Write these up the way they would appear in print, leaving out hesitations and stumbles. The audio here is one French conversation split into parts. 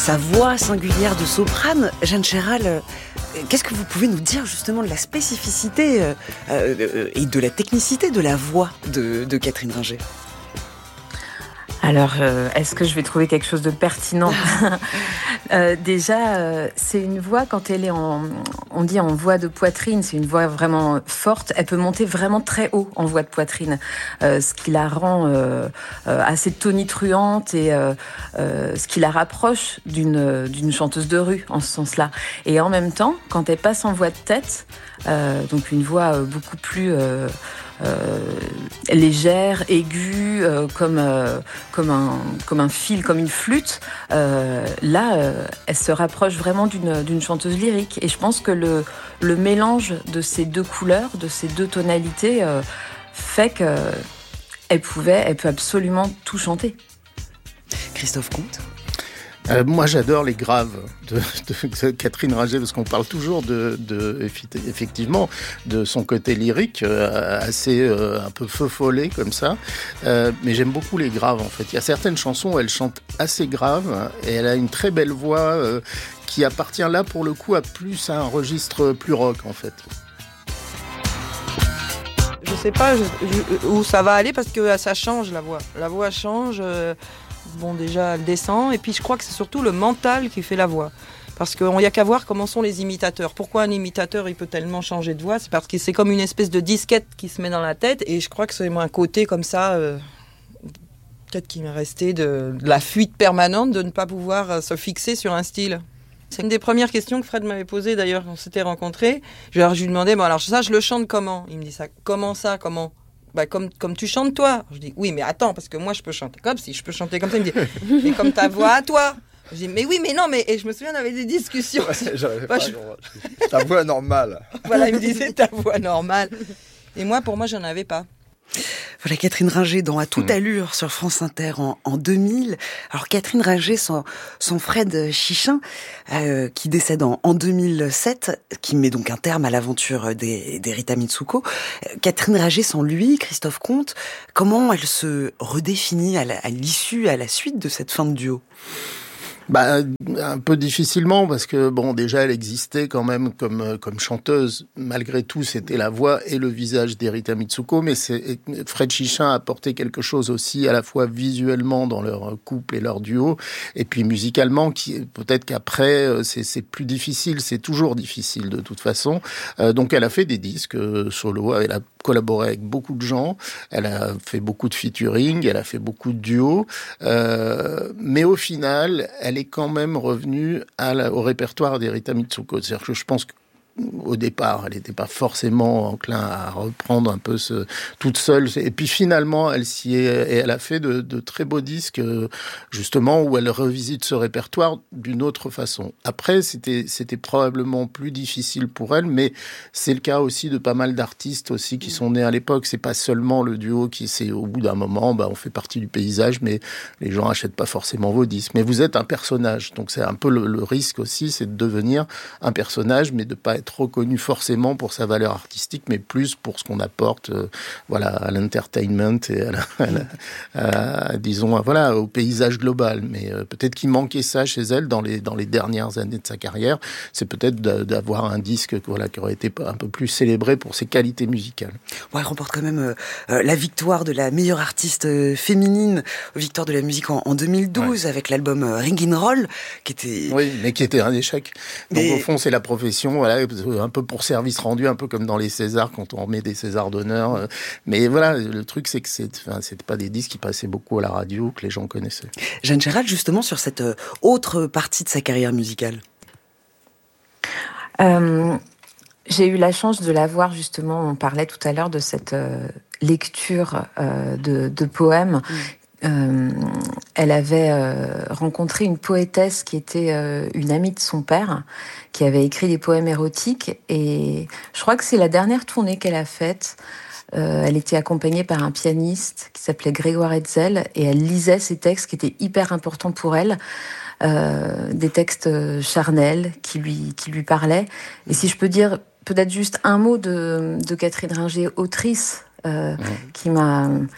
Sa voix singulière de soprane, Jeanne Chéral, qu'est-ce que vous pouvez nous dire justement de la spécificité et de la technicité de la voix de Catherine Ringer ? Alors, est-ce que je vais trouver quelque chose de pertinent ? Déjà, c'est une voix, quand elle est on dit en voix de poitrine, c'est une voix vraiment forte. Elle peut monter vraiment très haut en voix de poitrine, ce qui la rend assez tonitruante et ce qui la rapproche d'une chanteuse de rue, en ce sens-là. Et en même temps, quand elle passe en voix de tête, donc une voix beaucoup plus légère, aiguë, comme un fil, comme une flûte. Là, elle se rapproche vraiment d'une chanteuse lyrique. Et je pense que le mélange de ces deux couleurs, de ces deux tonalités, fait qu'elle peut absolument tout chanter. Christophe Comte ? Moi, j'adore les graves de Catherine Ringer, parce qu'on parle toujours effectivement de son côté lyrique, assez un peu feu follet comme ça. Mais j'aime beaucoup les graves, en fait. Il y a certaines chansons où elle chante assez grave, et elle a une très belle voix qui appartient là, pour le coup, à un registre plus rock, en fait. Je sais pas où ça va aller, parce que ça change, la voix. La voix change... Bon, déjà, elle descend, et puis je crois que c'est surtout le mental qui fait la voix. Parce qu'il n'y a qu'à voir comment sont les imitateurs. Pourquoi un imitateur, il peut tellement changer de voix ? C'est parce que c'est comme une espèce de disquette qui se met dans la tête, et je crois que c'est un côté comme ça, peut-être qui m'est resté de la fuite permanente de ne pas pouvoir se fixer sur un style. C'est une des premières questions que Fred m'avait posées, d'ailleurs, quand on s'était rencontrés. Je lui demandais, bon alors ça, je le chante comment ? Il me dit ça, comment ça, comment ? Bah, comme tu chantes toi. Je dis oui, mais attends, parce que moi je peux chanter comme si je peux chanter comme ça. Il me dit mais comme ta voix à toi. Je dis mais oui, mais non, mais et je me souviens on avait des discussions. Ouais, ta voix normale. Voilà, il me disait ta voix normale. Et moi, pour moi, j'en avais pas. Voilà Catherine Ringer dans À toute allure sur France Inter en 2000. Alors Catherine Ringer, son Fred Chichin, qui décède en 2007, qui met donc un terme à l'aventure d'Erita Mitsuko. Catherine Ringer, sans lui, Christophe Comte, comment elle se redéfinit à la suite de cette fin de duo ? Un peu difficilement, parce que bon, déjà elle existait quand même comme chanteuse. Malgré tout, c'était la voix et le visage d'Erita Mitsuko, mais Fred Chichin a apporté quelque chose aussi, à la fois visuellement dans leur couple et leur duo, et puis musicalement, qui peut-être qu'après c'est plus difficile, c'est toujours difficile de toute façon. Donc elle a fait des disques solo, elle a collaboré avec beaucoup de gens, elle a fait beaucoup de featuring, elle a fait beaucoup de duos, mais au final, elle est quand même revenue au répertoire d'Erita Mitsuko. C'est-à-dire que je pense qu'au départ, elle n'était pas forcément enclin à reprendre un peu toute seule. Et puis finalement, elle s'y est, et elle a fait de très beaux disques, justement, où elle revisite ce répertoire d'une autre façon. Après, c'était probablement plus difficile pour elle, mais c'est le cas aussi de pas mal d'artistes aussi qui sont nés à l'époque. C'est pas seulement le duo c'est au bout d'un moment, on fait partie du paysage, mais les gens achètent pas forcément vos disques. Mais vous êtes un personnage, donc c'est un peu le risque aussi, c'est de devenir un personnage, mais de pas être reconnu forcément pour sa valeur artistique, mais plus pour ce qu'on apporte, à l'entertainment et disons, au paysage global. Mais peut-être qu'il manquait ça chez elle dans les dernières années de sa carrière. C'est peut-être d'avoir un disque qui aurait été un peu plus célébré pour ses qualités musicales. Ouais, elle remporte quand même la victoire de la meilleure artiste féminine, victoire de la musique en 2012, avec l'album Ring and Roll, qui était... Oui, mais qui était un échec. Donc au fond, c'est la profession, un peu pour service rendu, un peu comme dans les Césars, quand on remet des Césars d'honneur. Mais voilà, le truc, c'est que c'était pas des disques qui passaient beaucoup à la radio, que les gens connaissaient. Jeanne Chéral, justement, sur cette autre partie de sa carrière musicale. J'ai eu la chance de la voir, justement, on parlait tout à l'heure de cette lecture de poèmes. Elle avait rencontré une poétesse qui était une amie de son père, qui avait écrit des poèmes érotiques, et je crois que c'est la dernière tournée qu'elle a faite. Elle était accompagnée par un pianiste qui s'appelait Grégoire Hetzel, et elle lisait ces textes qui étaient hyper importants pour elle, des textes charnels qui lui parlaient. Et si je peux dire peut-être juste un mot de Catherine Ringer, autrice, qui m'a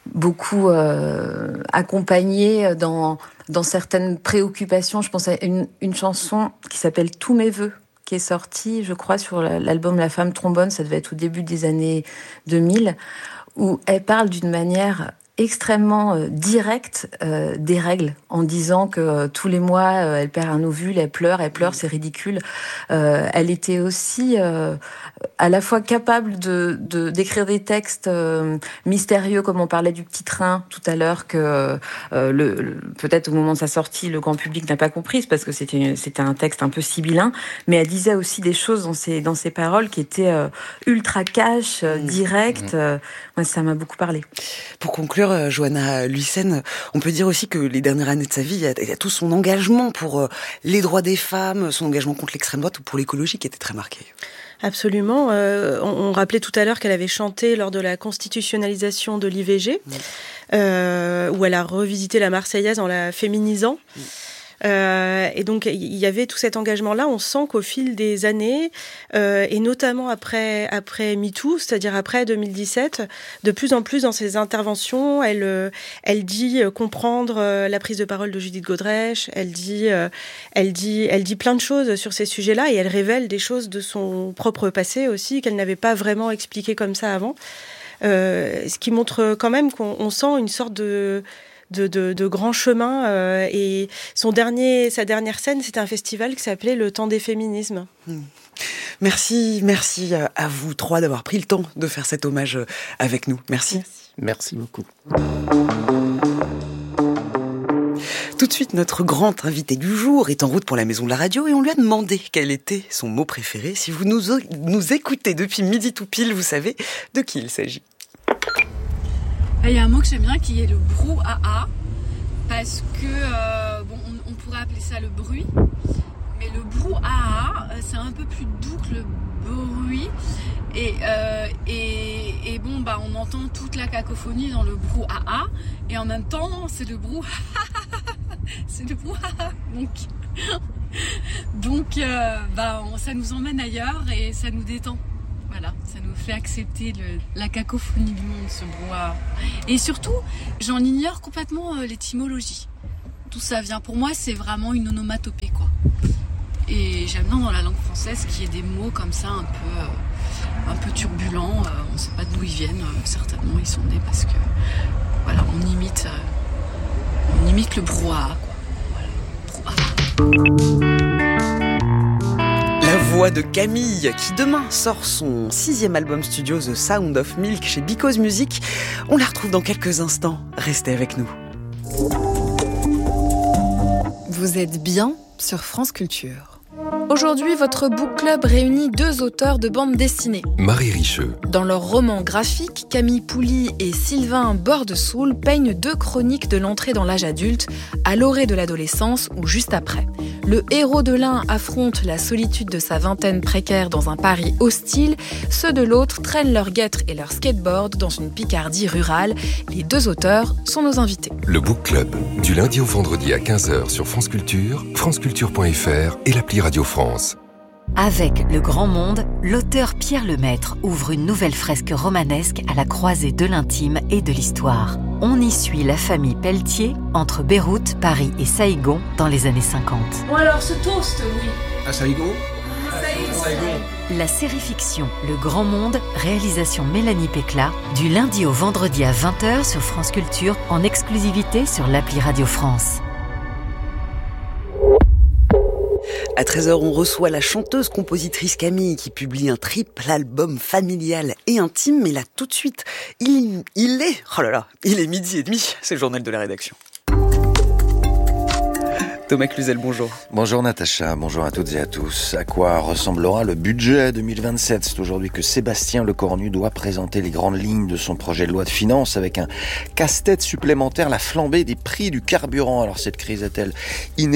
beaucoup accompagnée dans certaines préoccupations. Je pense à une chanson qui s'appelle « Tous mes vœux », qui est sortie, je crois, sur l'album La Femme Trombone, ça devait être au début des années 2000, où elle parle d'une manière extrêmement directe des règles, en disant que tous les mois, elle perd un ovule, elle pleure, c'est ridicule. Elle était aussi à la fois capable d'écrire des textes mystérieux, comme on parlait du petit train tout à l'heure, que peut-être au moment de sa sortie, le grand public n'a pas compris, parce que c'était un texte un peu sibyllin, mais elle disait aussi des choses dans ses paroles qui étaient ultra cash, directes. Moi, ça m'a beaucoup parlé. Pour conclure, Johanna Luyssen, on peut dire aussi que les dernières années de sa vie, il y a tout son engagement pour les droits des femmes, son engagement contre l'extrême droite ou pour l'écologie qui était très marqué. Absolument. On rappelait tout à l'heure qu'elle avait chanté lors de la constitutionnalisation de l'IVG, où elle a revisité la Marseillaise en la féminisant. Et donc il y avait tout cet engagement-là. On sent qu'au fil des années, et notamment après MeToo, c'est-à-dire après 2017, de plus en plus dans ses interventions, elle dit comprendre la prise de parole de Judith Godrèche. Elle dit plein de choses sur ces sujets-là, et elle révèle des choses de son propre passé aussi qu'elle n'avait pas vraiment expliquées comme ça avant. Ce qui montre quand même qu'on sent une sorte de grand chemin, et sa dernière scène, c'était un festival qui s'appelait Le Temps des féminismes. Merci à vous trois d'avoir pris le temps de faire cet hommage avec nous. Merci beaucoup. Tout de suite, notre grand invité du jour est en route pour la Maison de la Radio et on lui a demandé quel était son mot préféré. Si vous nous écoutez depuis midi tout pile, vous savez de qui il s'agit. Il y a un mot que j'aime bien qui est le brouhaha, parce que on pourrait appeler ça le bruit, mais le brouhaha c'est un peu plus doux que le bruit, et on entend toute la cacophonie dans le brouhaha, et en même temps c'est le brouhaha, c'est le brouhaha, donc ça nous emmène ailleurs et ça nous détend. Voilà, ça nous fait accepter la cacophonie du monde, ce brouhaha. Et surtout, j'en ignore complètement l'étymologie. D'où ça vient. Pour moi, c'est vraiment une onomatopée, quoi. Et j'aime bien dans la langue française qu'il y ait des mots comme ça, un peu turbulents. On ne sait pas d'où ils viennent. Certainement, ils sont nés parce que, voilà, on imite le brouhaha, quoi. Voilà, brouhaha. La voix de Camille, qui demain sort son 6e album studio The Sound of Milk chez Because Music. On la retrouve dans quelques instants. Restez avec nous. Vous êtes bien sur France Culture. Aujourd'hui, votre book club réunit 2 auteurs de bande dessinée. Marie Richeux. Dans leur roman graphique, Camille Pouly et Sylvain Bordesoul peignent 2 chroniques de l'entrée dans l'âge adulte, à l'orée de l'adolescence ou juste après. Le héros de l'un affronte la solitude de sa vingtaine précaire dans un Paris hostile. Ceux de l'autre traînent leur guêtre et leur skateboard dans une Picardie rurale. Les 2 auteurs sont nos invités. Le book club, du lundi au vendredi à 15h sur France Culture, franceculture.fr et l'appli Radio France. Avec Le Grand Monde, l'auteur Pierre Lemaître ouvre une nouvelle fresque romanesque à la croisée de l'intime et de l'histoire. On y suit la famille Pelletier entre Beyrouth, Paris et Saïgon dans les années 50. Bon alors, ce toast, oui. À Saïgon ? La série fiction Le Grand Monde, réalisation Mélanie Pécla, du lundi au vendredi à 20h sur France Culture, en exclusivité sur l'appli Radio France. À 13h, on reçoit la chanteuse-compositrice Camille qui publie un triple album familial et intime. Mais là, tout de suite, il est midi et demi, c'est le journal de la rédaction. Thomas Cluzel, bonjour. Bonjour Natacha, bonjour à toutes et à tous. À quoi ressemblera le budget 2027 ? C'est aujourd'hui que Sébastien Lecornu doit présenter les grandes lignes de son projet de loi de finances avec un casse-tête supplémentaire, la flambée des prix du carburant. Alors cette crise est-elle inéluctable ?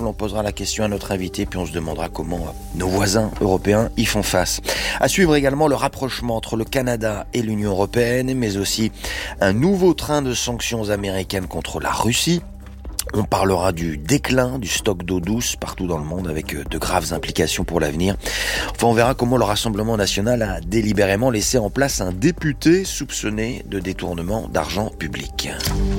On posera la question à notre invité, puis on se demandera comment nos voisins européens y font face. À suivre également le rapprochement entre le Canada et l'Union européenne, mais aussi un nouveau train de sanctions américaines contre la Russie. On parlera du déclin du stock d'eau douce partout dans le monde avec de graves implications pour l'avenir. Enfin, on verra comment le Rassemblement national a délibérément laissé en place un député soupçonné de détournement d'argent public.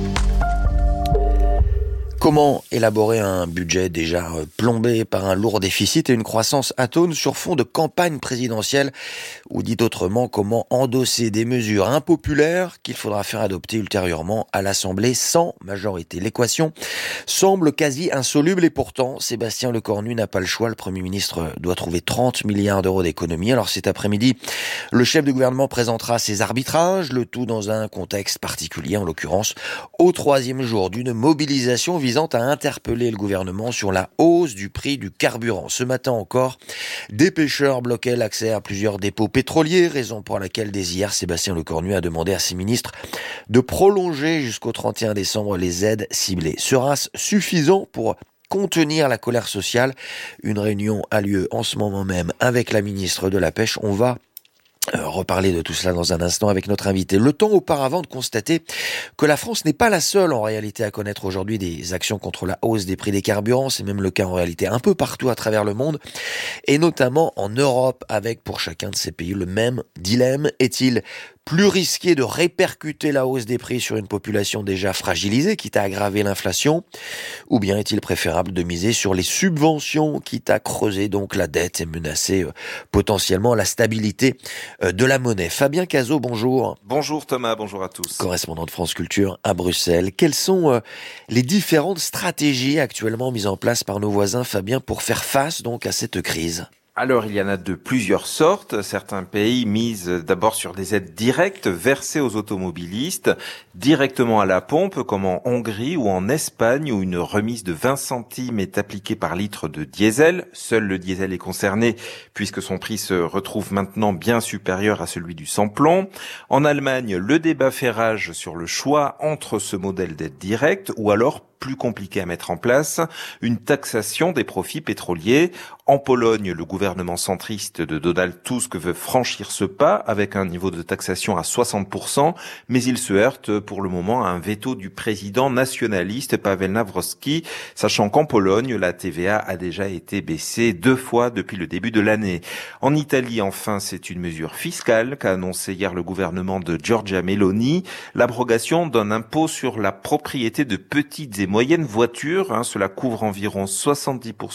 Comment élaborer un budget déjà plombé par un lourd déficit et une croissance atone sur fond de campagne présidentielle, ou dit autrement, comment endosser des mesures impopulaires qu'il faudra faire adopter ultérieurement à l'Assemblée sans majorité. L'équation semble quasi insoluble et pourtant Sébastien Lecornu n'a pas le choix. Le Premier ministre doit trouver 30 milliards d'euros d'économies. Alors cet après-midi, le chef du gouvernement présentera ses arbitrages, le tout dans un contexte particulier, en l'occurrence au 3e jour d'une mobilisation visant à interpeller le gouvernement sur la hausse du prix du carburant. Ce matin encore, des pêcheurs bloquaient l'accès à plusieurs dépôts pétroliers, raison pour laquelle dès hier, Sébastien Lecornu a demandé à ses ministres de prolonger jusqu'au 31 décembre les aides ciblées. Sera-ce suffisant pour contenir la colère sociale? Une réunion a lieu en ce moment même avec la ministre de la Pêche. On va reparler de tout cela dans un instant avec notre invité. Le temps auparavant de constater que la France n'est pas la seule en réalité à connaître aujourd'hui des actions contre la hausse des prix des carburants. C'est même le cas en réalité un peu partout à travers le monde et notamment en Europe avec pour chacun de ces pays le même dilemme. Est-il plus risqué de répercuter la hausse des prix sur une population déjà fragilisée, quitte à aggraver l'inflation, ou bien est-il préférable de miser sur les subventions, quitte à creuser donc la dette et menacer potentiellement la stabilité de la monnaie? Fabien Cazot, bonjour. Bonjour Thomas, bonjour à tous. Correspondant de France Culture à Bruxelles. Quelles sont les différentes stratégies actuellement mises en place par nos voisins, Fabien, pour faire face donc à cette crise? Alors, il y en a de plusieurs sortes. Certains pays misent d'abord sur des aides directes versées aux automobilistes, directement à la pompe, comme en Hongrie ou en Espagne, où une remise de 20 centimes est appliquée par litre de diesel. Seul le diesel est concerné, puisque son prix se retrouve maintenant bien supérieur à celui du sans-plomb. En Allemagne, le débat fait rage sur le choix entre ce modèle d'aide directe ou alors plus compliqué à mettre en place, une taxation des profits pétroliers. En Pologne, le gouvernement centriste de Donald Tusk veut franchir ce pas avec un niveau de taxation à 60%, mais il se heurte pour le moment à un veto du président nationaliste Paweł Nawrocki, sachant qu'en Pologne, la TVA a déjà été baissée 2 fois depuis le début de l'année. En Italie, enfin, c'est une mesure fiscale qu'a annoncé hier le gouvernement de Giorgia Meloni, l'abrogation d'un impôt sur la propriété de petites et moyennes voitures. Cela couvre environ 70%